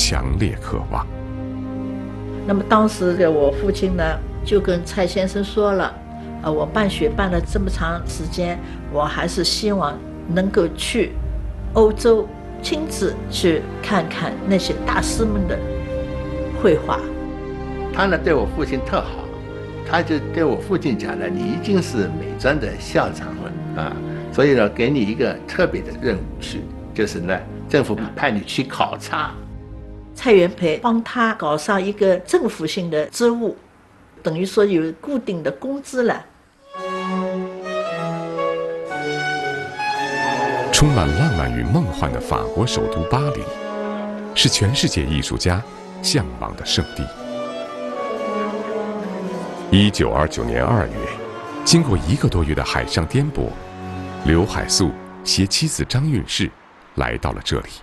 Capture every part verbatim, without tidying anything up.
强烈渴望。 那么当时的我父亲呢，就跟蔡先生说了，呃，我办学办了这么长时间，我还是希望能够去欧洲亲自去看看那些大师们的绘画。 他呢对我父亲特好，他就对我父亲讲了，你已经是美专的校长了啊，所以呢给你一个特别的任务去，就是呢政府派你去考察。 蔡元培帮他搞上一个政府性的职务，等于说有固定的工资了。 充满浪漫与梦幻的法国首都巴黎，是全世界艺术家向往的圣地。一九二九年二月，经过一个多月的海上颠簸，刘海粟携妻子张韵士来到了这里。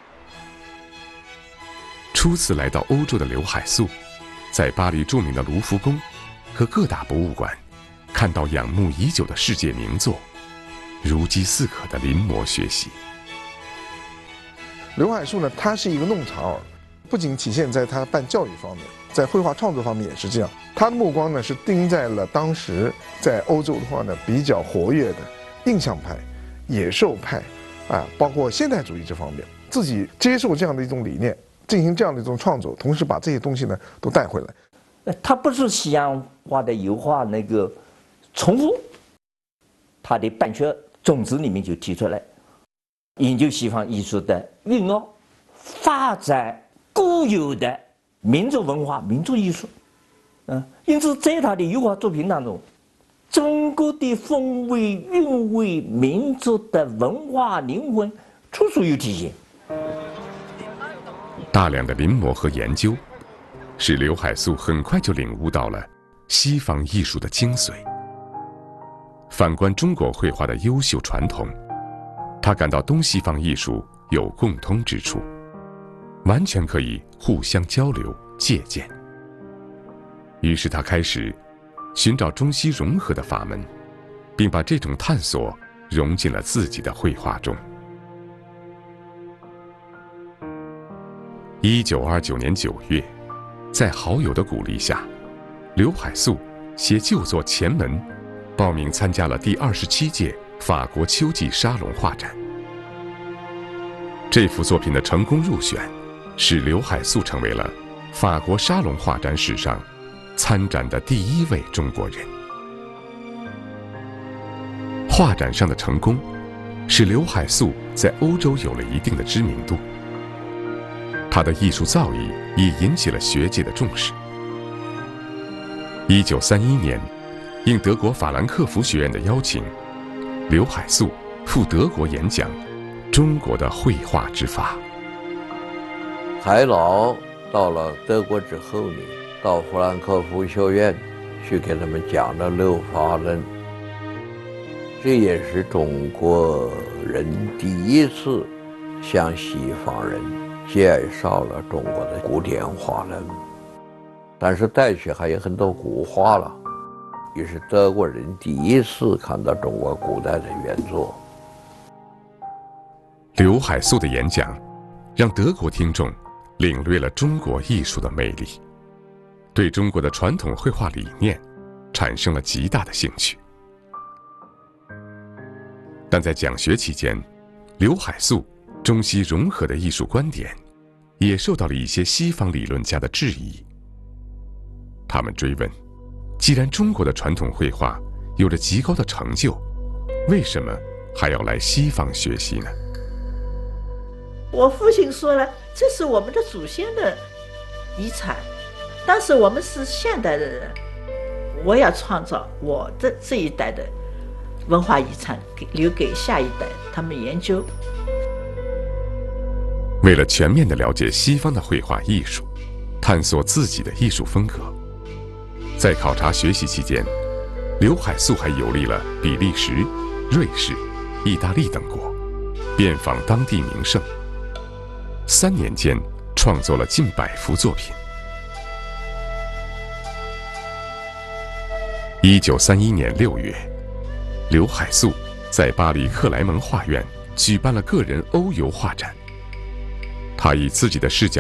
初次来到欧洲的刘海粟，在巴黎著名的卢浮宫和各大博物馆，看到仰慕已久的世界名作，如饥似渴的临摹学习。 刘海粟呢，他是一个弄潮儿，不仅体现在他办教育方面，在绘画创作方面也是这样。他的目光呢是盯在了当时在欧洲的话呢比较活跃的印象派、野兽派，啊，包括现代主义这方面，自己接受这样的一种理念，进行这样的一种创作，同时把这些东西呢都带回来。 他不是西洋画的油画那个重复，他的办学宗旨里面就提出来，研究西方艺术的运用，发展固有的民族文化、民族艺术。嗯，因此在他的油画作品当中，中国的风味、韵味、民族的文化灵魂处处有体现。 大量的临摹和研究，使刘海粟很快就领悟到了西方艺术的精髓。反观中国绘画的优秀传统，他感到东西方艺术有共通之处，完全可以互相交流借鉴。于是他开始寻找中西融合的法门，并把这种探索融进了自己的绘画中。一九二九年九月，在好友的鼓励下，刘海粟携旧作《前门》报名参加了第二十七届法国秋季沙龙画展。这幅作品的成功入选，使刘海粟成为了法国沙龙画展史上参展的第一位中国人。画展上的成功，使刘海粟在欧洲有了一定的知名度。他的艺术造诣也引起了学界的重视。一九三一年，应德国法兰克福学院的邀请，刘海粟赴德国演讲中国的绘画之法。 海老到了德国之后呢，到法兰克福学院去给他们讲了六法论，这也是中国人第一次向西方人介绍了中国的古典画论，但是带去还有很多古画了，也是德国人第一次看到中国古代的原作。 刘海粟的演讲让德国听众领略了中国艺术的魅力，对中国的传统绘画理念产生了极大的兴趣。但在讲学期间，刘海粟中西融合的艺术观点也受到了一些西方理论家的质疑。他们追问，既然中国的传统绘画有着极高的成就，为什么还要来西方学习呢？ 我父亲说了，这是我们的祖先的遗产，但是我们是现代的人，我要创造我的这一代的文化遗产，给留给下一代他们研究。 为了全面地了解西方的绘画艺术，探索自己的艺术风格，在考察学习期间，刘海粟还游历了比利时、瑞士、意大利等国，遍访当地名胜。三年间，创作了近百幅作品。一九三一年六月，刘海粟在巴黎克莱蒙画院举办了个人欧游画展。他以自己的视角